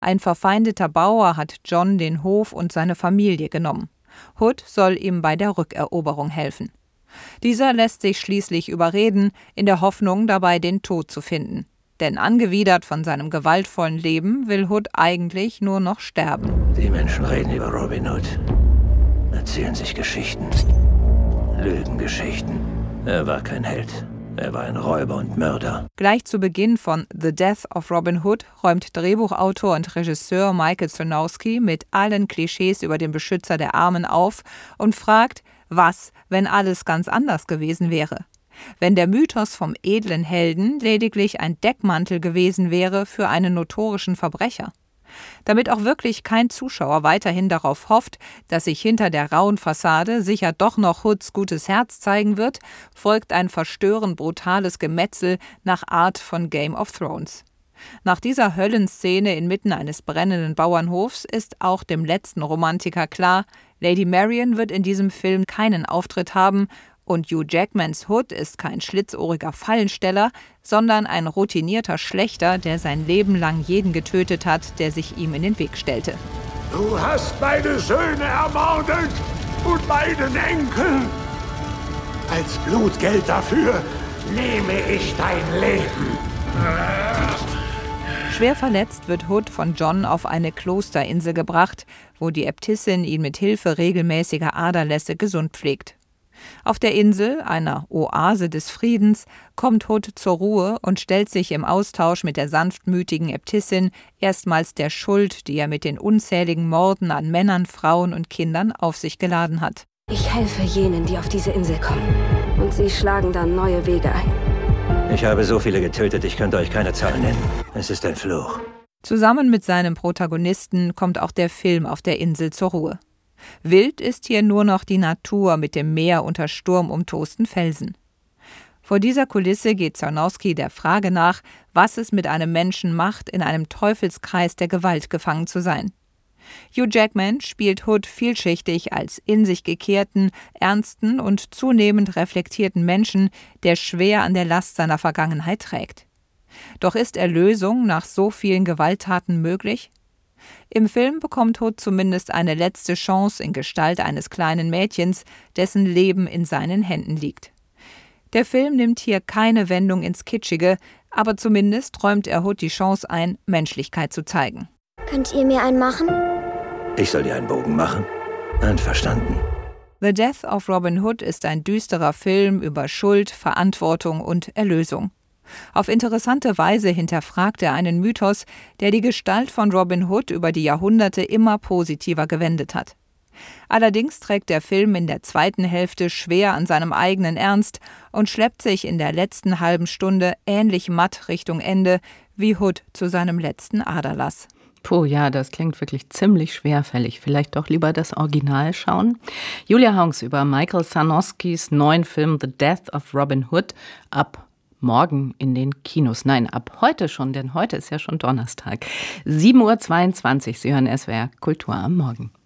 Ein verfeindeter Bauer hat John den Hof und seine Familie genommen. Hood soll ihm bei der Rückeroberung helfen. Dieser lässt sich schließlich überreden, in der Hoffnung, dabei den Tod zu finden. Denn angewidert von seinem gewaltvollen Leben will Hood eigentlich nur noch sterben. Die Menschen reden über Robin Hood, erzählen sich Geschichten, Lügengeschichten. Er war kein Held. Er war ein Räuber und Mörder. Gleich zu Beginn von The Death of Robin Hood räumt Drehbuchautor und Regisseur Michael Sarnowski mit allen Klischees über den Beschützer der Armen auf und fragt, was, wenn alles ganz anders gewesen wäre? Wenn der Mythos vom edlen Helden lediglich ein Deckmantel gewesen wäre für einen notorischen Verbrecher? Damit auch wirklich kein Zuschauer weiterhin darauf hofft, dass sich hinter der rauen Fassade sicher doch noch Hoods gutes Herz zeigen wird, folgt ein verstörend brutales Gemetzel nach Art von Game of Thrones. Nach dieser Höllenszene inmitten eines brennenden Bauernhofs ist auch dem letzten Romantiker klar, Lady Marian wird in diesem Film keinen Auftritt haben und Hugh Jackmans Hood ist kein schlitzohriger Fallensteller, sondern ein routinierter Schlächter, der sein Leben lang jeden getötet hat, der sich ihm in den Weg stellte. Du hast meine Söhne ermordet und meinen Enkel. Als Blutgeld dafür nehme ich dein Leben. Schwer verletzt wird Hood von John auf eine Klosterinsel gebracht, wo die Äbtissin ihn mit Hilfe regelmäßiger Aderlässe gesund pflegt. Auf der Insel, einer Oase des Friedens, kommt Hood zur Ruhe und stellt sich im Austausch mit der sanftmütigen Äbtissin erstmals der Schuld, die er mit den unzähligen Morden an Männern, Frauen und Kindern auf sich geladen hat. Ich helfe jenen, die auf diese Insel kommen. Und sie schlagen dann neue Wege ein. Ich habe so viele getötet, ich könnte euch keine Zahl nennen. Es ist ein Fluch. Zusammen mit seinem Protagonisten kommt auch der Film auf der Insel zur Ruhe. Wild ist hier nur noch die Natur mit dem Meer unter sturmumtosten Felsen. Vor dieser Kulisse geht Sarnowski der Frage nach, was es mit einem Menschen macht, in einem Teufelskreis der Gewalt gefangen zu sein. Hugh Jackman spielt Hood vielschichtig als in sich gekehrten, ernsten und zunehmend reflektierten Menschen, der schwer an der Last seiner Vergangenheit trägt. Doch ist Erlösung nach so vielen Gewalttaten möglich? Im Film bekommt Hood zumindest eine letzte Chance in Gestalt eines kleinen Mädchens, dessen Leben in seinen Händen liegt. Der Film nimmt hier keine Wendung ins Kitschige, aber zumindest räumt er Hood die Chance ein, Menschlichkeit zu zeigen. Könnt ihr mir einen machen? Ich soll dir einen Bogen machen? Einverstanden. The Death of Robin Hood ist ein düsterer Film über Schuld, Verantwortung und Erlösung. Auf interessante Weise hinterfragt er einen Mythos, der die Gestalt von Robin Hood über die Jahrhunderte immer positiver gewendet hat. Allerdings trägt der Film in der zweiten Hälfte schwer an seinem eigenen Ernst und schleppt sich in der letzten halben Stunde ähnlich matt Richtung Ende wie Hood zu seinem letzten Aderlass. Puh, ja, das klingt wirklich ziemlich schwerfällig. Vielleicht doch lieber das Original schauen. Julia Honks über Michael Sarnowskis neuen Film The Death of Robin Hood ab morgen in den Kinos. Nein, ab heute schon, denn heute ist ja schon Donnerstag. 7:22 Uhr, Sie hören SWR Kultur am Morgen.